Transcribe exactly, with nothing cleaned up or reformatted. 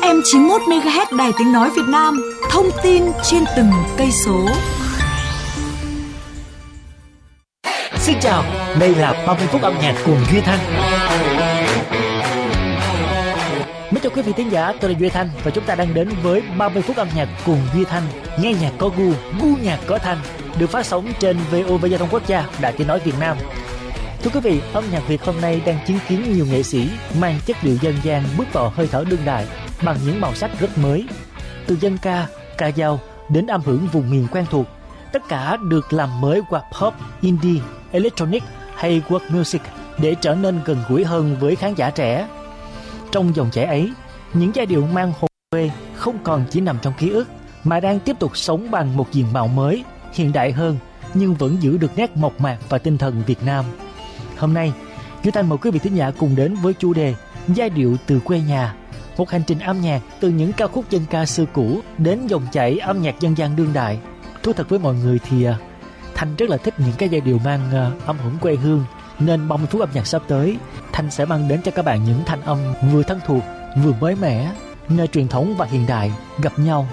em chín mươi mốt mê ga héc Đài Tiếng nói Việt Nam, thông tin trên từng cây số. Xin chào, đây là ba mươi phút âm nhạc cùng Duy Thanh. Mến chào quý vị thính giả, tôi là Duy Thanh và chúng ta đang đến với ba mươi phút âm nhạc cùng Duy Thanh. Nghe nhạc có gu, gu nhạc có thanh, được phát sóng trên vê o vê Giao thông Quốc gia, Đài Tiếng nói Việt Nam. Thưa quý vị, âm nhạc Việt hôm nay đang chứng kiến nhiều nghệ sĩ mang chất liệu dân gian bước vào hơi thở đương đại bằng những màu sắc rất mới. Từ dân ca, ca dao đến âm hưởng vùng miền quen thuộc, tất cả được làm mới qua pop, indie, electronic hay world music để trở nên gần gũi hơn với khán giả trẻ. Trong dòng chảy ấy, những giai điệu mang hồn quê không còn chỉ nằm trong ký ức mà đang tiếp tục sống bằng một diện mạo mới, hiện đại hơn nhưng vẫn giữ được nét mộc mạc và tinh thần Việt Nam. Hôm nay, Duy Thanh mời quý vị thính giả cùng đến với chủ đề Giai điệu từ quê nhà, một hành trình âm nhạc từ những ca khúc dân ca xưa cũ đến dòng chảy âm nhạc dân gian đương đại. Thú thật với mọi người thì Thanh rất là thích những cái giai điệu mang âm hưởng quê hương, nên ba mươi phút âm nhạc sắp tới, Thanh sẽ mang đến cho các bạn những thanh âm vừa thân thuộc, vừa mới mẻ, nơi truyền thống và hiện đại gặp nhau.